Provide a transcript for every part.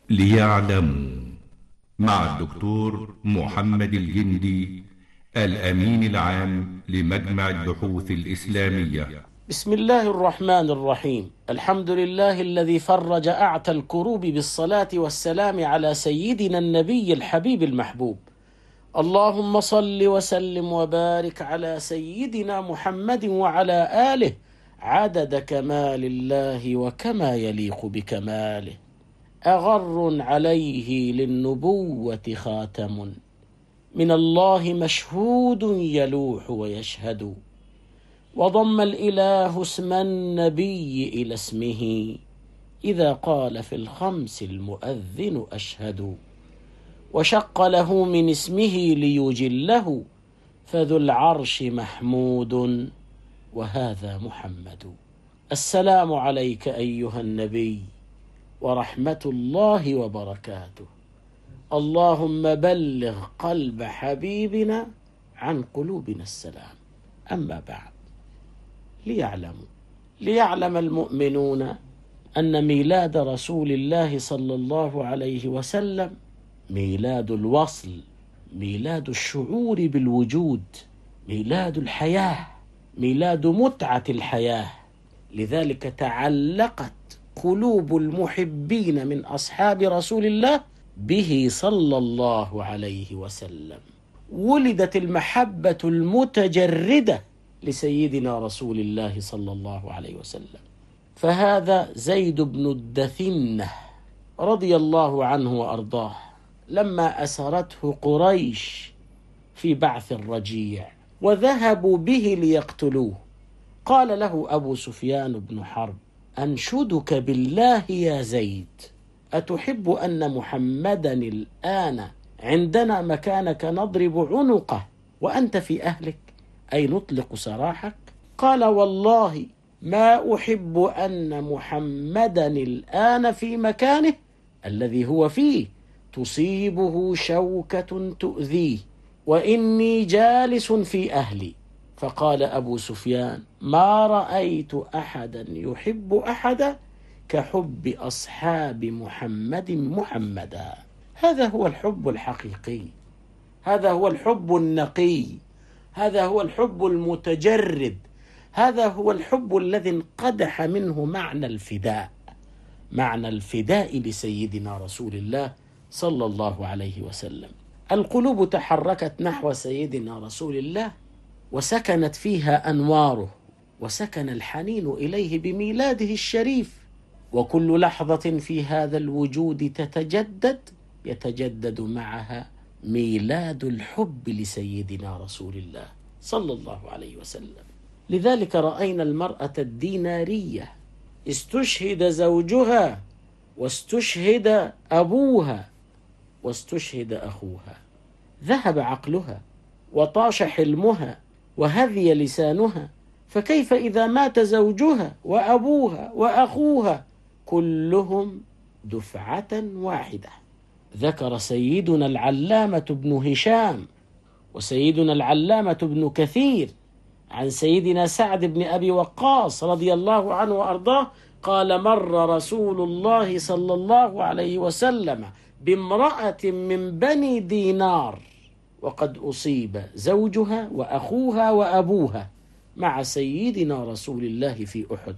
ليعلموا مع الدكتور محمد الجندي، الأمين العام لمجمع البحوث الإسلامية. بسم الله الرحمن الرحيم. الحمد لله الذي فرج أعتى الكروب بالصلاة والسلام على سيدنا النبي الحبيب المحبوب. اللهم صل وسلم وبارك على سيدنا محمد وعلى آله عدد كمال الله وكما يليق بكماله. أغر عليه للنبوة خاتم، من الله مشهود يلوح ويشهد. وضم الإله اسم النبي إلى اسمه، إذا قال في الخمس المؤذن أشهد. وشق له من اسمه ليجله، فذو العرش محمود وهذا محمد. السلام عليك أيها النبي ورحمة الله وبركاته. اللهم بلغ قلب حبيبنا عن قلوبنا السلام. أما بعد، ليعلم المؤمنون أن ميلاد رسول الله صلى الله عليه وسلم ميلاد الوصل، ميلاد الشعور بالوجود، ميلاد الحياة، ميلاد متعة الحياة. لذلك تعلقت قلوب المحبين من أصحاب رسول الله به صلى الله عليه وسلم. ولدت المحبة المتجردة لسيدنا رسول الله صلى الله عليه وسلم. فهذا زيد بن الدثنة رضي الله عنه وأرضاه، لما أسرته قريش في بعث الرجيع وذهبوا به ليقتلوه، قال له أبو سفيان بن حرب: أنشدك بالله يا زيد، أتحب أن محمدا الآن عندنا مكانك نضرب عنقه وأنت في أهلك، أي نطلق سراحك؟ قال: والله ما أحب أن محمدا الآن في مكانه الذي هو فيه تصيبه شوكة تؤذيه، وإني جالس في أهلي. فقال أبو سفيان: ما رأيت أحدا يحب أحدا كحب أصحاب محمد محمدا. هذا هو الحب الحقيقي، هذا هو الحب النقي، هذا هو الحب المتجرد، هذا هو الحب الذي انقدح منه معنى الفداء، معنى الفداء لسيدنا رسول الله صلى الله عليه وسلم. القلوب تحركت نحو سيدنا رسول الله، وسكنت فيها أنواره، وسكن الحنين إليه بميلاده الشريف. وكل لحظة في هذا الوجود تتجدد، يتجدد معها ميلاد الحب لسيدنا رسول الله صلى الله عليه وسلم. لذلك رأينا المرأة الدينارية استشهد زوجها، واستشهد أبوها، واستشهد أخوها. ذهب عقلها وطاش حلمها وهذي لسانها، فكيف إذا مات زوجها وأبوها وأخوها كلهم دفعة واحدة؟ ذكر سيدنا العلامة بن هشام وسيدنا العلامة بن كثير عن سيدنا سعد بن أبي وقاص رضي الله عنه وأرضاه قال: مر رسول الله صلى الله عليه وسلم بامرأة من بني دينار وقد أصيب زوجها وأخوها وأبوها مع سيدنا رسول الله في أحد.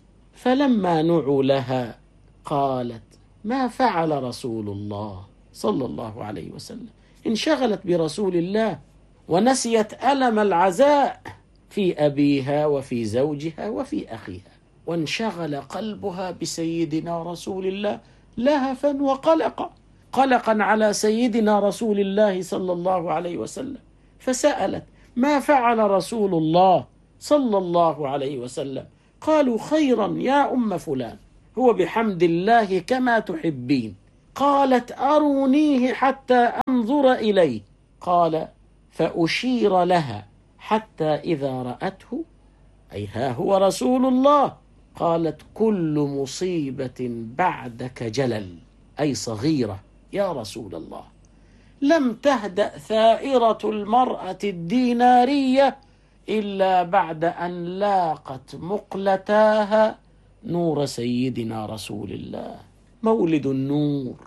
فلما نعوا لها قالت: ما فعل رسول الله صلى الله عليه وسلم؟ انشغلت برسول الله ونسيت ألم العزاء في أبيها وفي زوجها وفي أخيها، وانشغل قلبها بسيدنا رسول الله لهفا وقلقا، قلقا على سيدنا رسول الله صلى الله عليه وسلم. فسألت: ما فعل رسول الله صلى الله عليه وسلم؟ قالوا: خيرا يا أم فلان، هو بحمد الله كما تحبين. قالت: أرونيه حتى أنظر إليه. قال: فأشير لها حتى إذا رأته، أي ها هو رسول الله، قالت: كل مصيبة بعدك جلل، أي صغيرة يا رسول الله. لم تهدأ ثائرة المرأة الدينارية إلا بعد أن لاقت مقلتاها نور سيدنا رسول الله. مولد النور،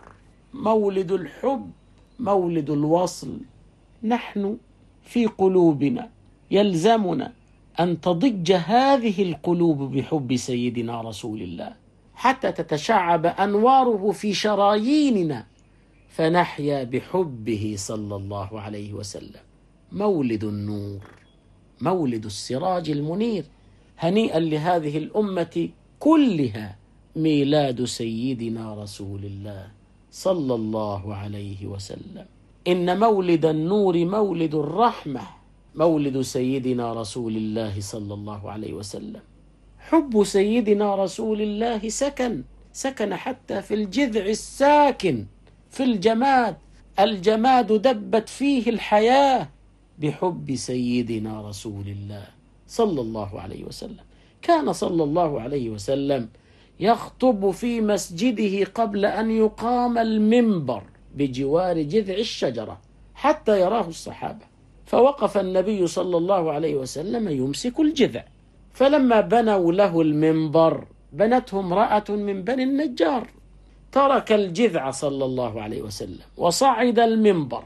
مولد الحب، مولد الوصل. نحن في قلوبنا يلزمنا أن تضج هذه القلوب بحب سيدنا رسول الله حتى تتشعب أنواره في شراييننا، فنحيا بحبه صلى الله عليه وسلم. مولد النور، مولد السراج المنير. هنيئا لهذه الأمة كلها ميلاد سيدنا رسول الله صلى الله عليه وسلم. إن مولد النور مولد الرحمة، مولد سيدنا رسول الله صلى الله عليه وسلم. حب سيدنا رسول الله سكن حتى في الجذع الساكن في الجماد. الجماد دبت فيه الحياة بحب سيدنا رسول الله صلى الله عليه وسلم. كان صلى الله عليه وسلم يخطب في مسجده قبل أن يقام المنبر بجوار جذع الشجرة حتى يراه الصحابة، فوقف النبي صلى الله عليه وسلم يمسك الجذع، فلما بنوا له المنبر بنته امرأة من بني النجار، ترك الجذع صلى الله عليه وسلم وصعد المنبر.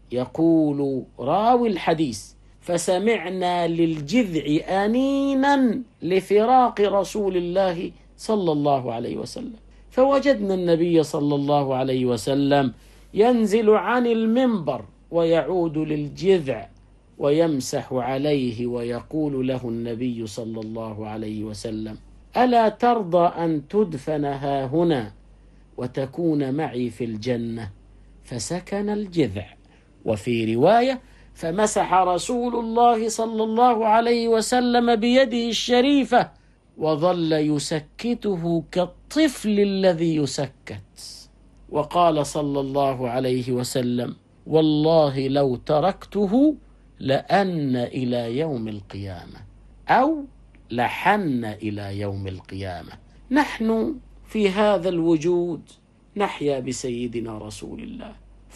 يقول راوي الحديث: فسمعنا للجذع أنينا لفراق رسول الله صلى الله عليه وسلم، فوجدنا النبي صلى الله عليه وسلم ينزل عن المنبر ويعود للجذع ويمسح عليه، ويقول له النبي صلى الله عليه وسلم: ألا ترضى أن تدفن هاهنا وتكون معي في الجنة؟ فسكن الجذع. وفي رواية: فمسح رسول الله صلى الله عليه وسلم بيده الشريفة وظل يسكته كالطفل الذي يسكت، وقال صلى الله عليه وسلم: والله لو تركته لأن إلى يوم القيامة، أو لحن إلى يوم القيامة. نحن في هذا الوجود نحيا بسيدنا رسول الله،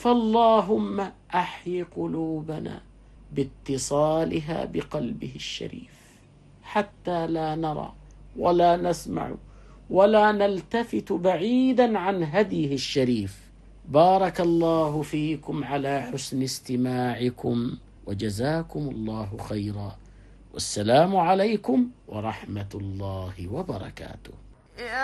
فاللهم أحيي قلوبنا باتصالها بقلبه الشريف حتى لا نرى ولا نسمع ولا نلتفت بعيدا عن هديه الشريف. بارك الله فيكم على حسن استماعكم، وجزاكم الله خيرا، والسلام عليكم ورحمة الله وبركاته.